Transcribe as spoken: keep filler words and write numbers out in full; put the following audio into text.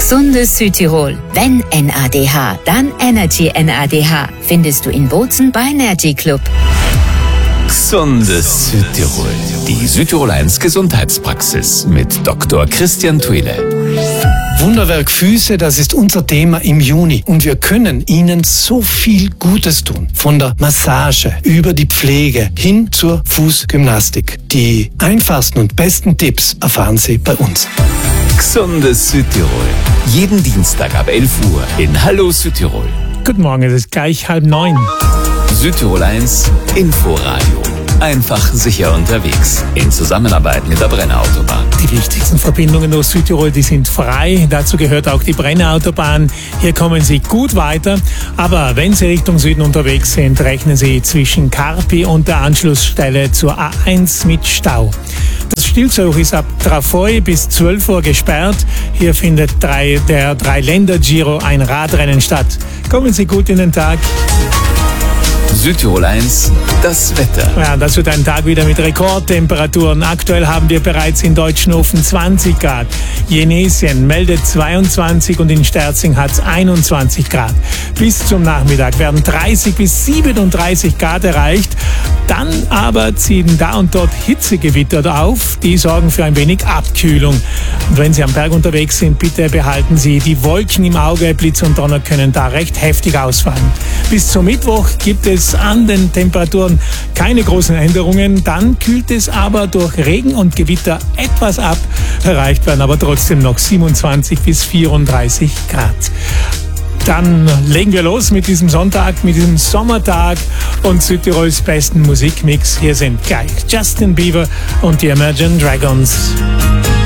Gesundes Südtirol. Wenn N A D H, dann Energy N A D H. Findest du in Bozen bei Energy Club. Gesundes Südtirol. Die Südtirol eins Gesundheitspraxis mit Doktor Christian Thuile. Wunderwerk Füße, das ist unser Thema im Juni. Und wir können Ihnen so viel Gutes tun. Von der Massage über die Pflege hin zur Fußgymnastik. Die einfachsten und besten Tipps erfahren Sie bei uns. Gesundes Südtirol. Jeden Dienstag ab elf Uhr in Hallo Südtirol. Guten Morgen, es ist gleich halb neun. Südtirol eins Inforadio. Einfach sicher unterwegs. In Zusammenarbeit mit der Brenner Autobahn. Die wichtigsten Verbindungen durch Südtirol, die sind frei. Dazu gehört auch die Brenner Autobahn. Hier kommen Sie gut weiter. Aber wenn Sie Richtung Süden unterwegs sind, rechnen Sie zwischen Karpi und der Anschlussstelle zur A eins mit Stau. Das Stilzhoch ist ab Trafoi bis zwölf Uhr gesperrt. Hier findet drei, der Drei-Länder-Giro, ein Radrennen statt. Kommen Sie gut in den Tag. Südtirol eins, das Wetter. Ja, das wird ein Tag wieder mit Rekordtemperaturen. Aktuell haben wir bereits in Deutschenhofen zwanzig Grad. Jenesien meldet zweiundzwanzig und in Sterzing hat es einundzwanzig Grad. Bis zum Nachmittag werden dreißig bis siebenunddreißig Grad erreicht. Dann aber ziehen da und dort Hitzegewitter auf. Die sorgen für ein wenig Abkühlung. Und wenn Sie am Berg unterwegs sind, bitte behalten Sie die Wolken im Auge. Blitz und Donner können da recht heftig ausfallen. Bis zum Mittwoch gibt es an den Temperaturen keine großen Änderungen. Dann kühlt es aber durch Regen und Gewitter etwas ab. Erreicht werden aber trotzdem noch siebenundzwanzig bis vierunddreißig Grad. Dann legen wir los mit diesem Sonntag, mit diesem Sommertag und Südtirols besten Musikmix. Hier sind gleich Justin Bieber und die Imagine Dragons.